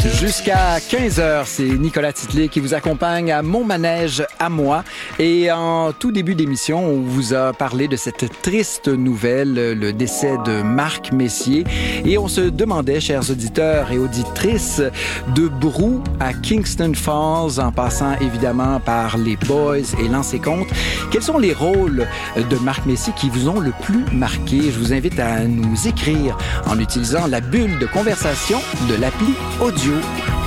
Jusqu'à 15h, c'est Nicolas Titley qui vous accompagne à Mon Manège à moi. Et en tout début d'émission, on vous a parlé de cette triste nouvelle, le décès de Marc Messier. Et on se demandait, chers auditeurs et auditrices, de Brou à Kingston Falls, en passant évidemment par les Boys et Lancer Compte, quels sont les rôles de Marc Messier qui vous ont le plus marqué? Je vous invite à nous écrire en utilisant la bulle de conversation de l'appli audio.